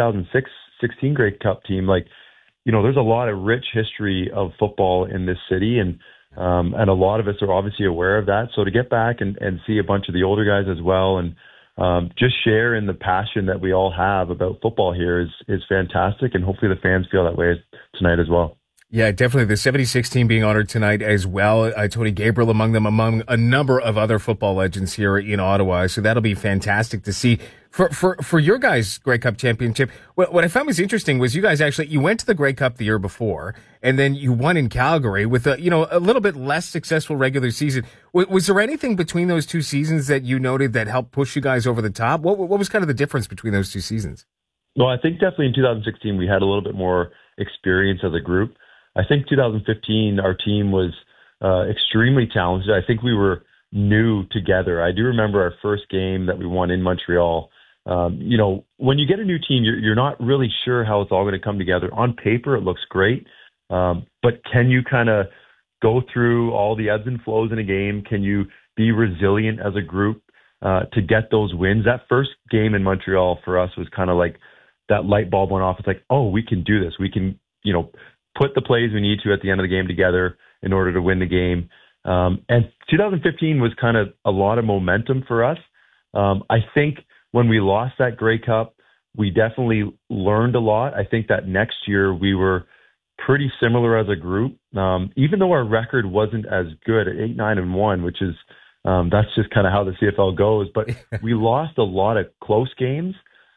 2016 Grey Cup team, like, you know, there's a lot of rich history of football in this city, and a lot of us are obviously aware of that. So to get back and see a bunch of the older guys as well, and just share in the passion that we all have about football here is fantastic, and hopefully the fans feel that way tonight as well. Yeah, definitely. The 76 team being honored tonight as well. Tony Gabriel among them, among a number of other football legends here in Ottawa. So that'll be fantastic to see. For your guys' Grey Cup championship, what I found was interesting was you guys you went to the Grey Cup the year before, and then you won in Calgary with a little bit less successful regular season. Was there anything between those two seasons that you noted that helped push you guys over the top? What was kind of the difference between those two seasons? Well, I think definitely in 2016 we had a little bit more experience as a group. I think 2015 our team was extremely talented. I think we were new together. I do remember our first game that we won in Montreal. You know, when you get a new team, you're not really sure how it's all going to come together. On paper, it looks great, but can you kind of go through all the ebbs and flows in a game? Can you be resilient as a group to get those wins? That first game in Montreal for us was kind of like that light bulb went off. It's like, oh, we can do this. We can, you know, put the plays we need to at the end of the game together in order to win the game. And 2015 was kind of a lot of momentum for us. I think when we lost that Grey Cup, We definitely learned a lot. I think that next year we were pretty similar as a group, even though our record wasn't as good at 8-9-1, which is that's just kind of how the CFL goes. But we lost a lot of close games.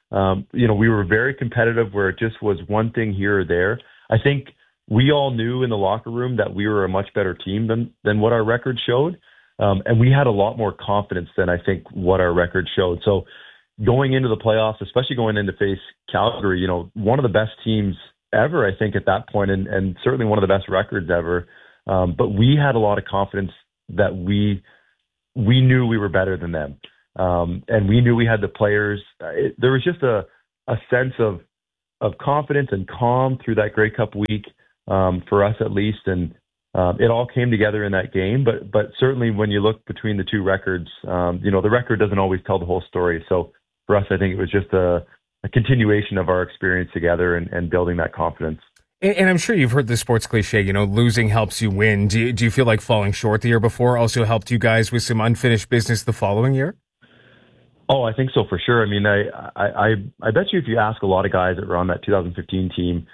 We were very competitive where it just was one thing here or there. I think we all knew in the locker room that we were a much better team than what our record showed. And we had a lot more confidence than I think what our record showed. So going into the playoffs, especially going into face Calgary, one of the best teams ever, I think, at that point, and certainly one of the best records ever. But we had a lot of confidence that we knew we were better than them. And we knew we had the players. There was just a sense of confidence and calm through that Grey Cup week, for us at least. And it all came together in that game. But certainly when you look between the two records, the record doesn't always tell the whole story. So for us, I think it was just a continuation of our experience together and building that confidence. And I'm sure you've heard the sports cliche, losing helps you win. Do you feel like falling short the year before also helped you guys with some unfinished business the following year? Oh, I think so for sure. I mean, I bet you if you ask a lot of guys that were on that 2015 team,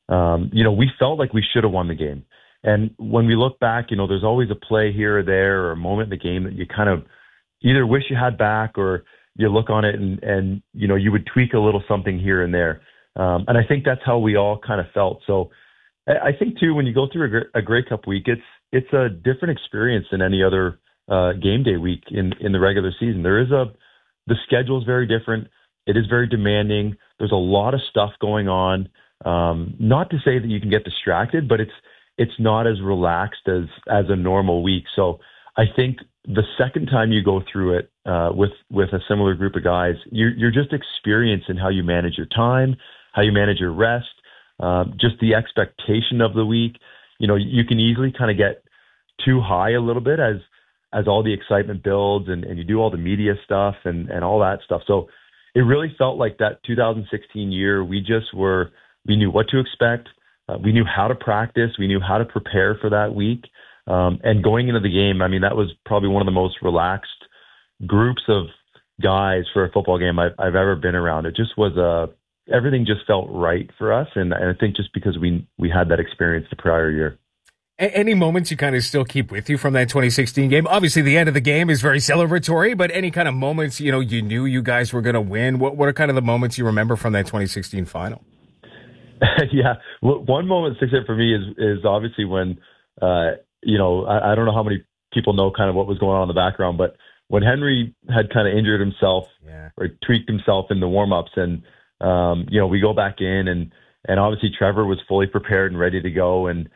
we felt like we should have won the game. And when we look back, there's always a play here or there or a moment in the game that you kind of either wish you had back or you look on it and you would tweak a little something here and there. And I think that's how we all kind of felt. So I think too, when you go through a Grey Cup week, it's a different experience than any other game day week in the regular season. The schedule is very different. It is very demanding. There's a lot of stuff going on. Not to say that you can get distracted, but it's not as relaxed as a normal week. So I think the second time you go through it with a similar group of guys, you're just experiencing how you manage your time, how you manage your rest, just the expectation of the week. You can easily kind of get too high a little bit as all the excitement builds and you do all the media stuff and all that stuff. So it really felt like that 2016 year, we knew what to expect. We knew how to practice. We knew how to prepare for that week. And going into the game, I mean, that was probably one of the most relaxed groups of guys for a football game I've ever been around. It just was everything just felt right for us. And I think just because we had that experience the prior year. Any moments you kind of still keep with you from that 2016 game? Obviously, the end of the game is very celebratory, but any kind of moments, you knew you guys were going to win? What are kind of the moments you remember from that 2016 final? Yeah. One moment that sticks out for me is obviously when, I don't know how many people know kind of what was going on in the background, but when Henry had kind of injured himself or tweaked himself in the warm-ups and, we go back in and obviously Trevor was fully prepared and ready to go. And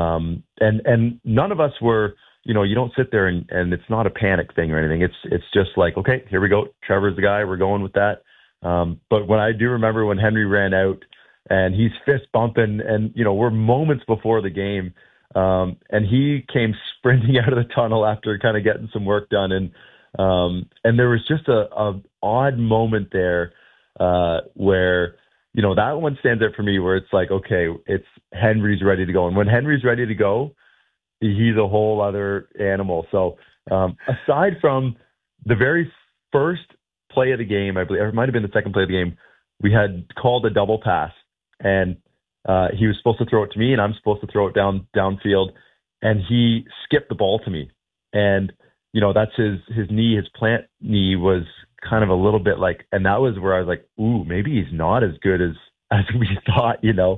none of us were, you don't sit there and it's not a panic thing or anything. It's just like, okay, here we go. Trevor's the guy. We're going with that. But when I do remember when Henry ran out and he's fist bumping and, we're moments before the game. And he came sprinting out of the tunnel after kind of getting some work done. And there was just a odd moment there, where, that one stands out for me where it's like, okay, it's Henry's ready to go. And when Henry's ready to go, he's a whole other animal. So, aside from the very first play of the game, I believe, or it might've been the second play of the game, we had called a double pass and, he was supposed to throw it to me and I'm supposed to throw it downfield and he skipped the ball to me. And, that's his knee, his plant knee was kind of a little bit like, and that was where I was like, ooh, maybe he's not as good as we thought,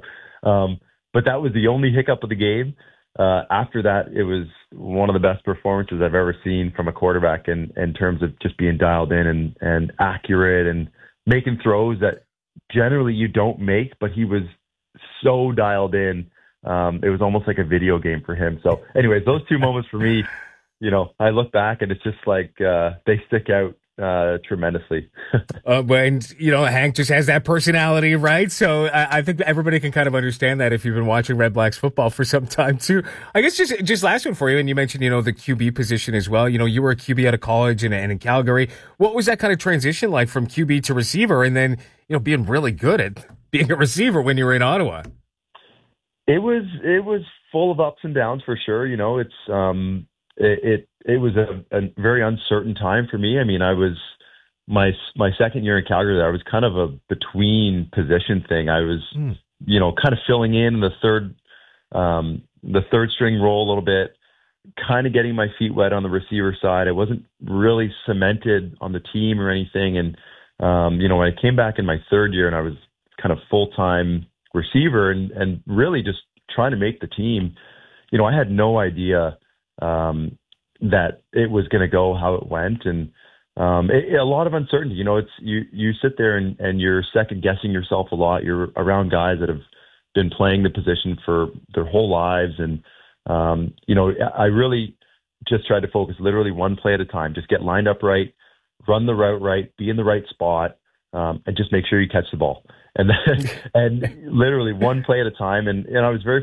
but that was the only hiccup of the game. After that, it was one of the best performances I've ever seen from a quarterback in terms of just being dialed in and accurate and making throws that generally you don't make, but he was so dialed in. It was almost like a video game for him. So anyways, those two moments for me, I look back and it's just like, they stick out tremendously. And Hank just has that personality, right? So I think everybody can kind of understand that if you've been watching Red Blacks football for some time too. I guess just last one for you, and you mentioned the QB position as well. You were a QB out of college and in Calgary. What was that kind of transition like from QB to receiver, and then being really good at being a receiver when you were in Ottawa? It was full of ups and downs for sure. It was a very uncertain time for me. I mean, I was my second year in Calgary, there I was kind of a between position thing. I was, kind of filling in the third string role a little bit, kind of getting my feet wet on the receiver side. I wasn't really cemented on the team or anything. And, when I came back in my third year and I was kind of full-time receiver and really just trying to make the team, I had no idea that it was going to go how it went. And a lot of uncertainty. It's you sit there and you're second guessing yourself a lot. You're around guys that have been playing the position for their whole lives, and I really just tried to focus literally one play at a time. Just get lined up right, run the route right, be in the right spot, and just make sure you catch the ball. And then, and literally one play at a time. And I was very